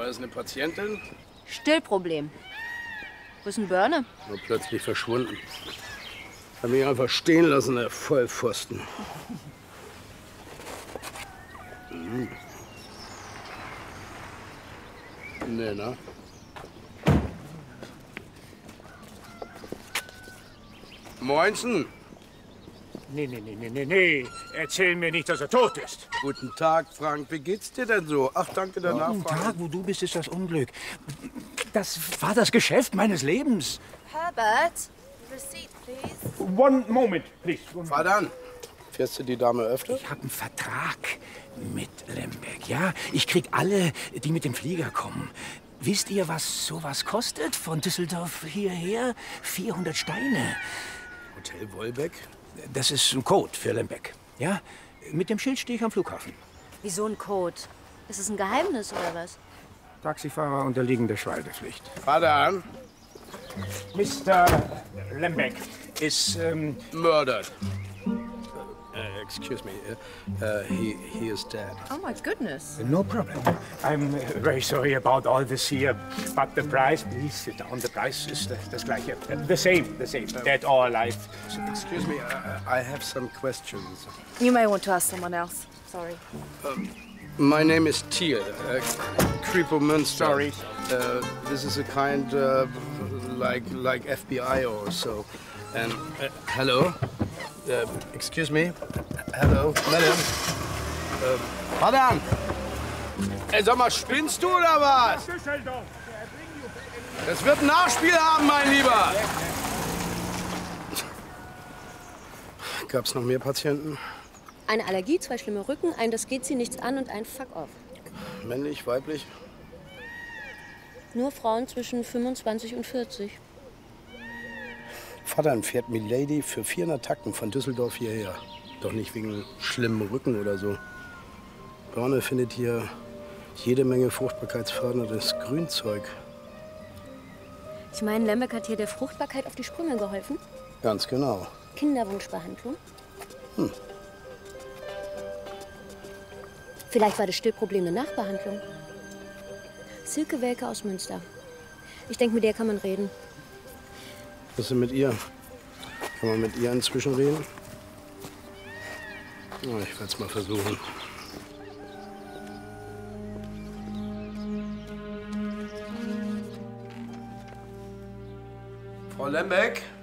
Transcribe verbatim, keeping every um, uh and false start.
War das eine Patientin? Stillproblem. Wo ist ein Börne? Nur plötzlich verschwunden. Hab mich einfach stehen lassen, der Vollpfosten. Hm. Nee, ne? Moinsen. Nee, nee, nee, nee, nee, nee. Erzähl mir nicht, dass er tot ist. Guten Tag, Frank. Wie geht's dir denn so? Ach, danke der Nachfrage. Guten Tag, wo du bist, ist das Unglück. Das war das Geschäft meines Lebens. Herbert, receipt, please. One moment, please. One Fahr dann. Fährst du die Dame öfter? Ich habe einen Vertrag mit Lemberg, ja? Ich krieg alle, die mit dem Flieger kommen. Wisst ihr, was sowas kostet? Von Düsseldorf hierher? vierhundert Steine. Hotel Wolbeck? Das ist ein Code für Lemberg, ja? Mit dem Schild stehe ich am Flughafen. Wieso ein Code? Ist es ein Geheimnis oder was? Taxifahrer unterliegen der Schweigepflicht. Fahr dann. Mister Lemberg ist, ähm... Murdered. Uh, excuse me. Uh, uh, he, he is dead. Oh my goodness. No problem. I'm very sorry about all this here, but the price, please sit down. The price is the, das gleiche. The same, the same. Dead or alive. Excuse me, I, I have some questions. You may want to ask someone else. Sorry. Um, my name is Thiel, uh, Kripo Münster. Sorry. Uh, this is a kind uh, like like F B I or so. And uh, hello. Uh, excuse me. Hello, madam. Uh, Madam! Ey, sag mal, spinnst du oder was? Das wird ein Nachspiel haben, mein Lieber! Gab's noch mehr Patienten? Eine Allergie, zwei schlimme Rücken, ein das geht sie nichts an und ein Fuck off. Männlich, weiblich? Nur Frauen zwischen fünfundzwanzig und vierzig. Vater fährt Milady für vierhundert Tacken von Düsseldorf hierher. Doch nicht wegen schlimmem Rücken oder so. Braune findet hier jede Menge fruchtbarkeitsförderndes Grünzeug. Ich meine, Lemberg hat hier der Fruchtbarkeit auf die Sprünge geholfen. Ganz genau. Kinderwunschbehandlung. Hm. Vielleicht war das Stillproblem eine Nachbehandlung. Silke Welke aus Münster. Ich denke, mit der kann man reden. Was ist denn mit ihr? Kann man mit ihr inzwischen reden? Oh, ich werde es mal versuchen. Frau Lembeck?